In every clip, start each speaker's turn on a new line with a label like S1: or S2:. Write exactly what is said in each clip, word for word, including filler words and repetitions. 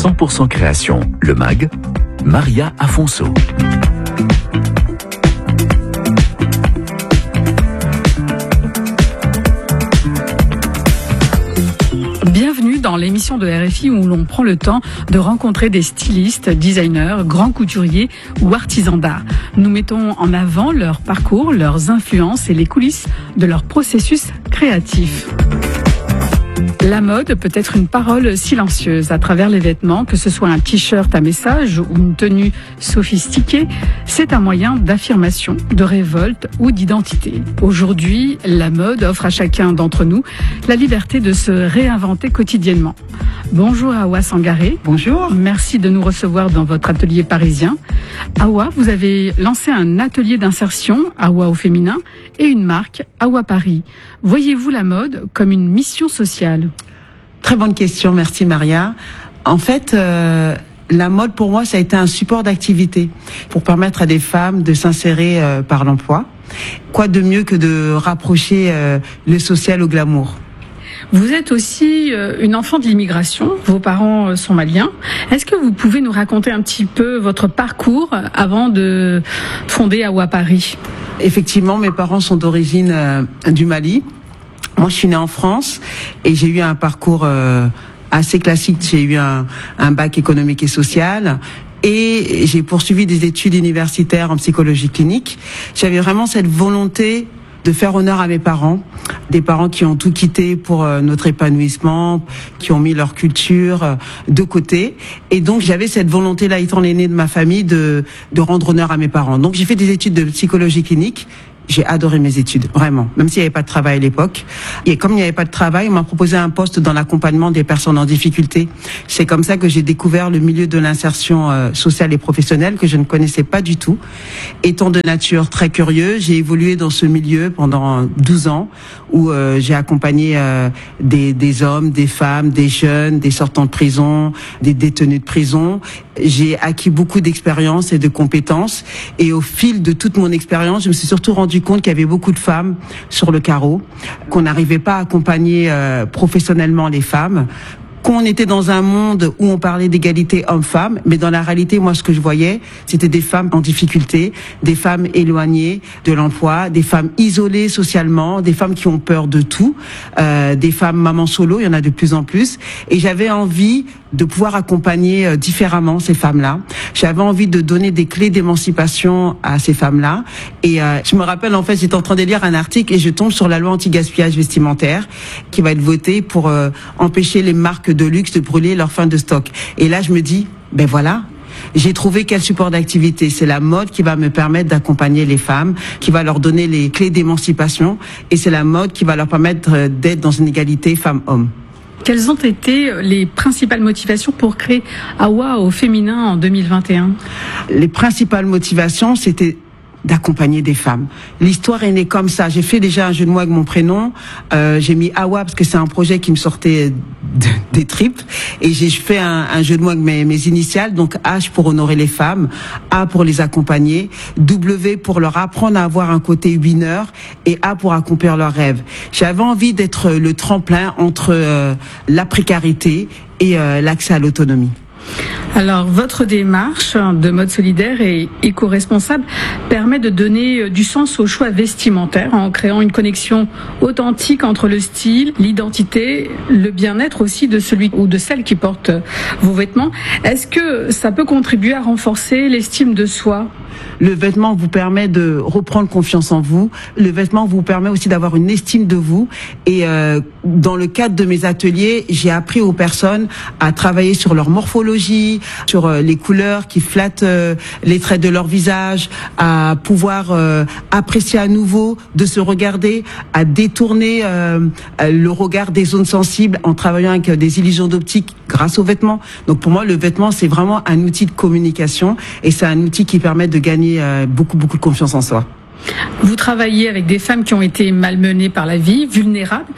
S1: cent pour cent création, le mag, Maria Afonso.
S2: Bienvenue dans l'émission de R F I où l'on prend le temps de rencontrer des stylistes, designers, grands couturiers ou artisans d'art. Nous mettons en avant leur parcours, leurs influences et les coulisses de leur processus créatif. La mode peut être une parole silencieuse à travers les vêtements, que ce soit un t-shirt à message ou une tenue sophistiquée, c'est un moyen d'affirmation, de révolte ou d'identité. Aujourd'hui, la mode offre à chacun d'entre nous la liberté de se réinventer quotidiennement. Bonjour Awa Sangaré.
S3: Bonjour.
S2: Merci de nous recevoir dans votre atelier parisien. Awa, vous avez lancé un atelier d'insertion, Awa au féminin, et une marque, Awa Paris. Voyez-vous la mode comme une mission sociale ?
S3: Très bonne question, merci Maria. En fait, euh, la mode pour moi, ça a été un support d'activité pour permettre à des femmes de s'insérer euh, par l'emploi. Quoi de mieux que de rapprocher euh, le social au glamour ?
S2: Vous êtes aussi une enfant de l'immigration, vos parents sont maliens. Est-ce que vous pouvez nous raconter un petit peu votre parcours avant de fonder Awa Paris ?
S3: Effectivement, mes parents sont d'origine euh, du Mali. Moi, je suis née en France et j'ai eu un parcours euh, assez classique. J'ai eu un, un bac économique et social. Et j'ai poursuivi des études universitaires en psychologie clinique. J'avais vraiment cette volonté de faire honneur à mes parents, des parents qui ont tout quitté pour euh, notre épanouissement, qui ont mis leur culture euh, de côté. Et donc j'avais cette volonté-là, étant l'aînée de ma famille, de, de rendre honneur à mes parents. Donc j'ai fait des études de psychologie clinique. J'ai adoré mes études, vraiment, même s'il n'y avait pas de travail à l'époque. Et comme il n'y avait pas de travail, on m'a proposé un poste dans l'accompagnement des personnes en difficulté. C'est comme ça que j'ai découvert le milieu de l'insertion euh, sociale et professionnelle que je ne connaissais pas du tout. Étant de nature très curieuse, j'ai évolué dans ce milieu pendant douze ans où euh, j'ai accompagné euh, des, des hommes, des femmes, des jeunes, des sortants de prison, des détenus de prison. J'ai acquis beaucoup d'expérience et de compétences. Et au fil de toute mon expérience, je me suis surtout rendu compte qu'il y avait beaucoup de femmes sur le carreau, qu'on n'arrivait pas à accompagner euh, professionnellement les femmes, qu'on était dans un monde où on parlait d'égalité homme-femme, mais dans la réalité, moi, ce que je voyais, c'était des femmes en difficulté, des femmes éloignées de l'emploi, des femmes isolées socialement, des femmes qui ont peur de tout, euh, des femmes mamans solo, il y en a de plus en plus. Et j'avais envie de pouvoir accompagner euh, différemment ces femmes-là. J'avais envie de donner des clés d'émancipation à ces femmes-là. Et euh, je me rappelle, en fait, j'étais en train de lire un article et je tombe sur la loi anti-gaspillage vestimentaire qui va être votée pour euh, empêcher les marques de luxe de brûler leur fin de stock. Et là, je me dis, ben voilà, j'ai trouvé quel support d'activité. C'est la mode qui va me permettre d'accompagner les femmes, qui va leur donner les clés d'émancipation. Et c'est la mode qui va leur permettre d'être dans une égalité femmes-hommes.
S2: Quelles ont été les principales motivations pour créer Awa au féminin en deux mille vingt et un ?
S3: Les principales motivations, c'était d'accompagner des femmes. L'histoire est née comme ça. J'ai fait déjà un jeu de mots avec mon prénom. Euh, j'ai mis Awa parce que c'est un projet qui me sortait de, des tripes. Et j'ai fait un, un jeu de mots avec mes, mes initiales. Donc H pour honorer les femmes, A pour les accompagner, W pour leur apprendre à avoir un côté winner et A pour accomplir leurs rêves. J'avais envie d'être le tremplin entre euh, la précarité et euh, l'accès à l'autonomie.
S2: Alors, votre démarche de mode solidaire et éco-responsable permet de donner du sens au choix vestimentaire en créant une connexion authentique entre le style, l'identité, le bien-être aussi de celui ou de celle qui porte vos vêtements. Est-ce que ça peut contribuer à renforcer l'estime de soi ?
S3: Le vêtement vous permet de reprendre confiance en vous. Le vêtement vous permet aussi d'avoir une estime de vous. Et euh, dans le cadre de mes ateliers, j'ai appris aux personnes à travailler sur leur morphologie, sur euh, les couleurs qui flattent euh, les traits de leur visage, à pouvoir euh, apprécier à nouveau, de se regarder, à détourner euh, le regard des zones sensibles en travaillant avec des illusions d'optique grâce aux vêtements. Donc pour moi, le vêtement, c'est vraiment un outil de communication et c'est un outil qui permet de gagner beaucoup, beaucoup de confiance en soi.
S2: Vous travaillez avec des femmes qui ont été malmenées par la vie, vulnérables.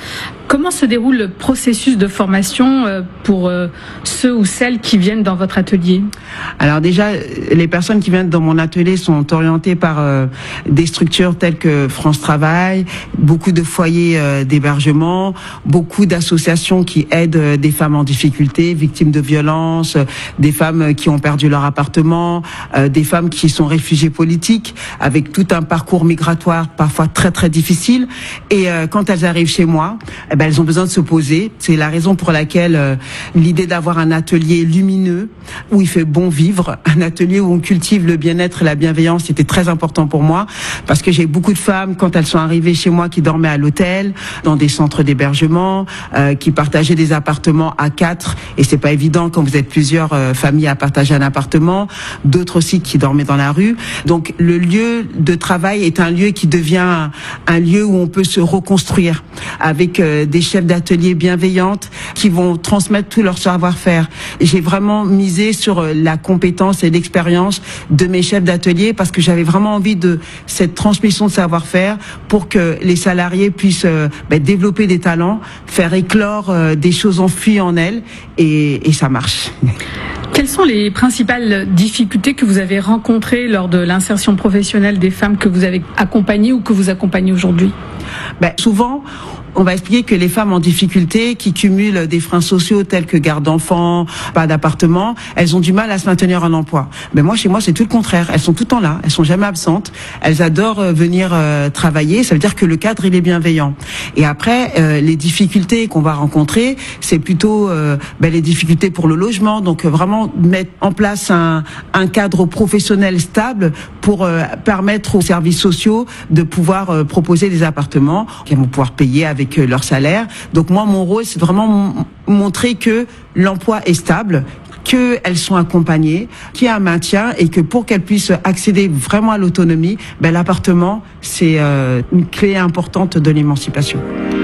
S2: Comment se déroule le processus de formation pour ceux ou celles qui viennent dans votre atelier?
S3: Alors déjà, les personnes qui viennent dans mon atelier sont orientées par euh, des structures telles que France Travail, beaucoup de foyers euh, d'hébergement, beaucoup d'associations qui aident euh, des femmes en difficulté, victimes de violences, euh, des femmes qui ont perdu leur appartement, euh, des femmes qui sont réfugiées politiques, avec tout un parcours migratoire parfois très très difficile. Et euh, quand elles arrivent chez moi, eh ben, elles ont besoin de se poser. C'est la raison pour laquelle euh, l'idée d'avoir un atelier lumineux où il fait bon vivre, un atelier où on cultive le bien-être et la bienveillance, c'était très important pour moi parce que j'ai beaucoup de femmes quand elles sont arrivées chez moi qui dormaient à l'hôtel, dans des centres d'hébergement, euh, qui partageaient des appartements à quatre et c'est pas évident quand vous êtes plusieurs euh, familles à partager un appartement, d'autres aussi qui dormaient dans la rue. Donc le lieu de travail est un lieu qui devient un, un lieu où on peut se reconstruire avec euh, des chefs d'atelier bienveillantes qui vont transmettre tout leur savoir-faire. J'ai vraiment misé sur la compétence et l'expérience de mes chefs d'atelier parce que j'avais vraiment envie de cette transmission de savoir-faire pour que les salariés puissent euh, ben, développer des talents, faire éclore euh, des choses enfuies en elles et, et ça marche.
S2: Quelles sont les principales difficultés que vous avez rencontrées lors de l'insertion professionnelle des femmes que vous avez accompagnées ou que vous accompagnez aujourd'hui?
S3: Ben, souvent, on va expliquer que les femmes en difficulté qui cumulent des freins sociaux tels que garde d'enfants, pas d'appartement, elles ont du mal à se maintenir en emploi. Mais moi, chez moi, c'est tout le contraire. Elles sont tout le temps là. Elles sont jamais absentes. Elles adorent euh, venir euh, travailler. Ça veut dire que le cadre, il est bienveillant. Et après, euh, les difficultés qu'on va rencontrer, c'est plutôt euh, ben, les difficultés pour le logement. Donc, euh, vraiment mettre en place un, un cadre professionnel stable pour euh, permettre aux services sociaux de pouvoir euh, proposer des appartements qu'elles vont pouvoir payer avec avec leur salaire. Donc moi, mon rôle, c'est vraiment m- montrer que l'emploi est stable, qu'elles sont accompagnées, qu'il y a un maintien et que pour qu'elles puissent accéder vraiment à l'autonomie, ben, l'appartement, c'est euh, une clé importante de l'émancipation.